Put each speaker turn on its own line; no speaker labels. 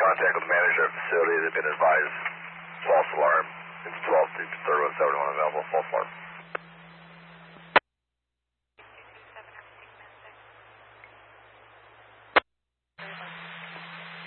contact with the manager of the facility. They've been advised false alarm. It's 12 to 3171 available, false alarm.